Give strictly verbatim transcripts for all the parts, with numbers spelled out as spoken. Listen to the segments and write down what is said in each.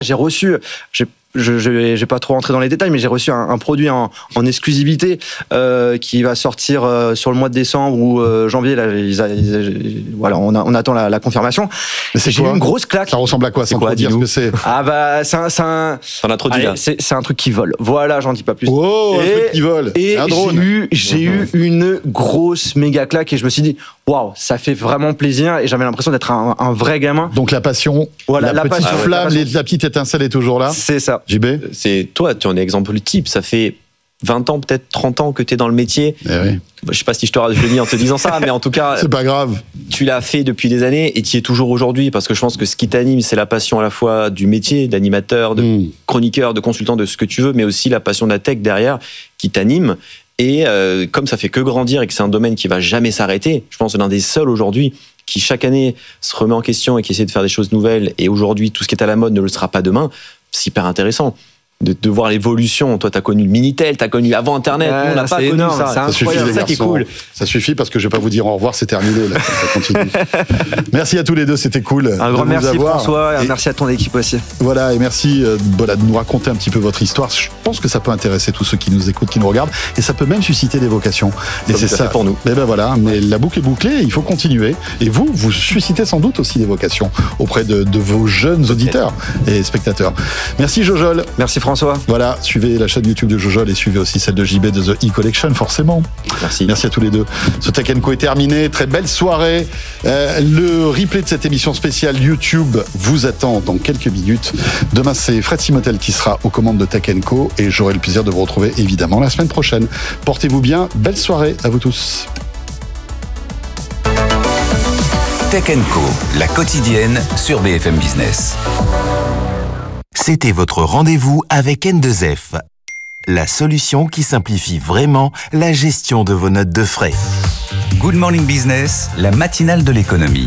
J'ai reçu, j'ai Je ne vais pas trop rentrer dans les détails, mais j'ai reçu un, un produit en, en exclusivité euh, qui va sortir euh, sur le mois de décembre ou euh, janvier. Là, ils, ils, voilà, on, a, on attend la, la confirmation. Mais c'est j'ai quoi eu une grosse claque. Ça ressemble à quoi, sans quoi, dire ce que c'est? Ah bah, c'est un, c'est un, allez, c'est, c'est un truc qui vole. Voilà, j'en dis pas plus. Oh, et, un truc qui vole. Et un drone. j'ai eu, j'ai mmh. eu une grosse méga claque et je me suis dit, waouh, ça fait vraiment plaisir et j'avais l'impression d'être un, un vrai gamin. Donc la passion, voilà, la, la petite passion, flamme, la, les, la petite étincelle est toujours là. C'est ça. J B, c'est toi, tu en es exemple type. Ça fait vingt ans, peut-être trente ans que tu es dans le métier. Eh oui. Je sais pas si je te je le dis en te disant ça, mais en tout cas, c'est pas grave. Tu l'as fait depuis des années et tu y es toujours aujourd'hui parce que je pense que ce qui t'anime, c'est la passion à la fois du métier, d'animateur, de mmh. chroniqueur, de consultant, de ce que tu veux, mais aussi la passion de la tech derrière qui t'anime. Et euh, comme ça fait que grandir et que c'est un domaine qui va jamais s'arrêter, je pense que l'un des seuls aujourd'hui qui chaque année se remet en question et qui essaie de faire des choses nouvelles. Et aujourd'hui, tout ce qui est à la mode ne le sera pas demain. C'est hyper intéressant. De, de voir l'évolution. Toi, t'as connu le Minitel, t'as connu avant Internet. Ouais, on n'a pas connu énorme, ça. Ça suffit, les ça qui est cool. Ça suffit parce que je vais pas vous dire au revoir, c'est terminé. Là, ça continue. Merci à tous les deux, c'était cool. Un grand merci avoir. François et, et merci à ton équipe aussi. Voilà, et merci euh, voilà, de nous raconter un petit peu votre histoire. Je pense que ça peut intéresser tous ceux qui nous écoutent, qui nous regardent, et ça peut même susciter des vocations. Et c'est ça pour nous. Et ben voilà, mais la boucle est bouclée, il faut continuer. Et vous, vous suscitez sans doute aussi des vocations auprès de, de vos jeunes auditeurs et spectateurs. Merci Jojol. Merci François. Voilà. Suivez la chaîne YouTube de Jojol et suivez aussi celle de J B de The E-Collection, forcément. Merci. Merci à tous les deux. Ce Tech and Co est terminé. Très belle soirée. Euh, le replay de cette émission spéciale YouTube vous attend dans quelques minutes. Demain, c'est Fred Simotel qui sera aux commandes de Tech and Co et j'aurai le plaisir de vous retrouver évidemment la semaine prochaine. Portez-vous bien. Belle soirée à vous tous. Tech and Co, la quotidienne sur B F M Business. C'était votre rendez-vous avec N deux F, la solution qui simplifie vraiment la gestion de vos notes de frais. Good Morning Business, la matinale de l'économie.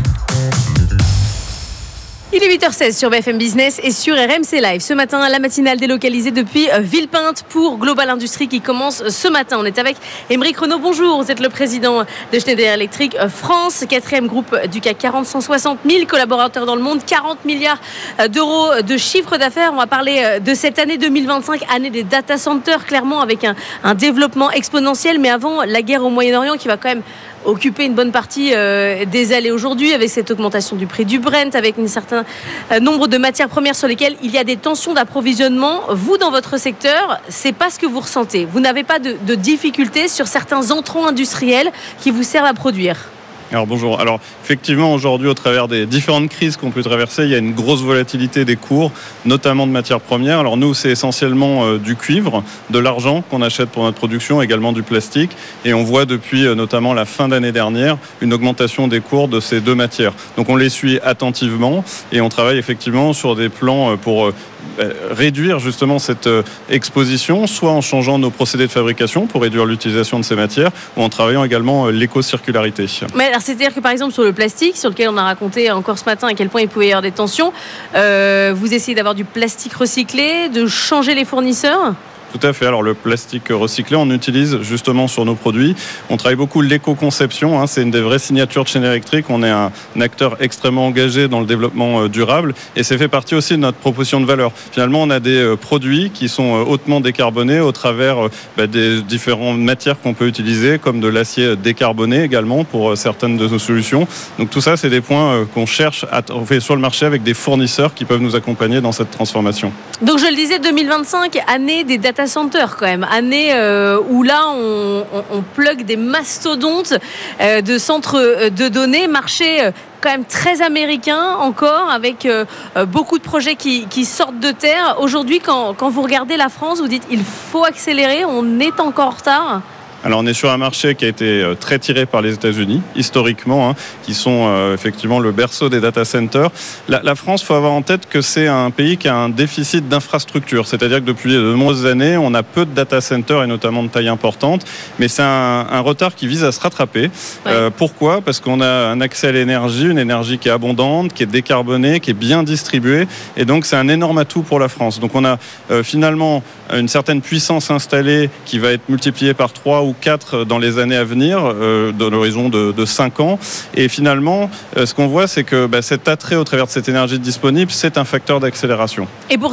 Il est huit heures seize sur B F M Business et sur R M C Live. Ce matin, la matinale délocalisée depuis Villepinte pour Global Industries qui commence ce matin. On est avec Aymeric Renaud. Bonjour, vous êtes le président de Schneider Electric France, quatrième groupe du C A C quarante, cent soixante mille collaborateurs dans le monde, quarante milliards d'euros de chiffre d'affaires. On va parler de cette année deux mille vingt-cinq, année des data centers, clairement avec un, un développement exponentiel. Mais avant, la guerre au Moyen-Orient qui va quand même occuper une bonne partie euh, des allées aujourd'hui avec cette augmentation du prix du Brent, avec un certain euh, nombre de matières premières sur lesquelles il y a des tensions d'approvisionnement. Vous, dans votre secteur, c'est pas ce que vous ressentez. Vous n'avez pas de, de difficultés sur certains entrants industriels qui vous servent à produire? Alors bonjour. Alors effectivement aujourd'hui au travers des différentes crises qu'on peut traverser, il y a une grosse volatilité des cours, notamment de matières premières. Alors nous c'est essentiellement euh, du cuivre, de l'argent qu'on achète pour notre production, également du plastique. Et on voit depuis euh, notamment la fin d'année dernière une augmentation des cours de ces deux matières. Donc on les suit attentivement et on travaille effectivement sur des plans euh, pour euh, réduire justement cette exposition, soit en changeant nos procédés de fabrication pour réduire l'utilisation de ces matières, ou en travaillant également l'éco-circularité. Mais alors, c'est-à-dire que par exemple sur le plastique, sur lequel on a raconté encore ce matin à quel point il pouvait y avoir des tensions, euh, vous essayez d'avoir du plastique recyclé, de changer les fournisseurs ? Tout à fait. Alors le plastique recyclé, on utilise justement sur nos produits. On travaille beaucoup l'éco-conception. Hein, c'est une des vraies signatures de Schneider Electric. On est un, un acteur extrêmement engagé dans le développement euh, durable et c'est fait partie aussi de notre proposition de valeur. Finalement, on a des euh, produits qui sont euh, hautement décarbonés au travers euh, bah, des différentes matières qu'on peut utiliser, comme de l'acier décarboné également pour euh, certaines de nos solutions. Donc tout ça, c'est des points euh, qu'on cherche à trouver sur le marché avec des fournisseurs qui peuvent nous accompagner dans cette transformation. Donc je le disais, deux mille vingt-cinq, année des data centers quand même, année euh, où là on, on, on plug des mastodontes euh, de centres de données, marché euh, quand même très américain encore, avec euh, beaucoup de projets qui, qui sortent de terre. Aujourd'hui, quand, quand vous regardez la France, vous dites il faut accélérer, on est encore en retard. Alors on est sur un marché qui a été très tiré par les États-Unis, historiquement, hein, qui sont euh, effectivement le berceau des data centers. La, la France, il faut avoir en tête que c'est un pays qui a un déficit d'infrastructure, c'est-à-dire que depuis de nombreuses années, on a peu de data centers et notamment de taille importante, mais c'est un, un retard qui vise à se rattraper. Ouais. Euh, pourquoi ? Parce qu'on a un accès à l'énergie, une énergie qui est abondante, qui est décarbonée, qui est bien distribuée, et donc c'est un énorme atout pour la France. Donc on a euh, finalement une certaine puissance installée qui va être multipliée par trois ou quatre dans les années à venir, euh, dans l'horizon de, de cinq ans. Et finalement, euh, ce qu'on voit, c'est que bah, cet attrait au travers de cette énergie disponible, c'est un facteur d'accélération. Et pour